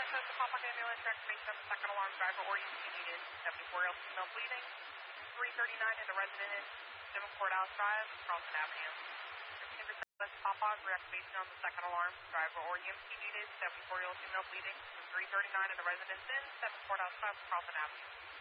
West Coast Papa ambulance reactivation of the second alarm, driver or EMT needed, 74-year-old female bleeding, 339 in the residence, 7 Courthouse Drive, Carlson Avenue. 15% West Papa, reactivation on the second alarm, driver or EMT needed, 74-year-old female bleeding, 339 in the residence, 7 Courthouse Drive, Carlson Avenue.